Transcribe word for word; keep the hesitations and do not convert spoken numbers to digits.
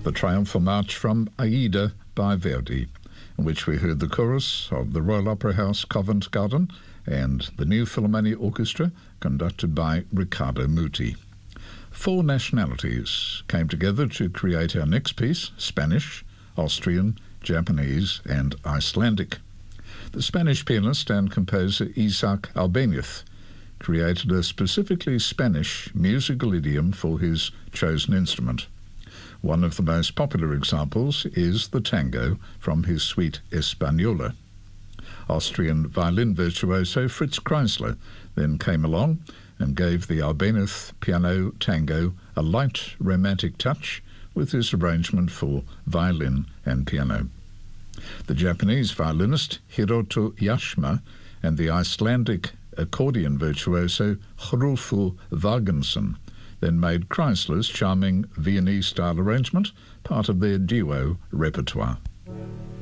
the triumphal march from Aida by Verdi, in which we heard the chorus of the Royal Opera House Covent Garden and the New Philharmonia Orchestra, conducted by Riccardo Muti. Four nationalities came together to create our next piece: Spanish, Austrian, Japanese and Icelandic. The Spanish pianist and composer Isaac Albéniz created a specifically Spanish musical idiom for his chosen instrument. One of the most popular examples is the tango from his suite Española. Austrian violin virtuoso Fritz Kreisler then came along and gave the Albéniz piano tango a light romantic touch with his arrangement for violin and piano. The Japanese violinist Hiroto Yashima and the Icelandic accordion virtuoso Hrólfur Vagnsson then made Kreisler's charming Viennese-style arrangement part of their duo repertoire.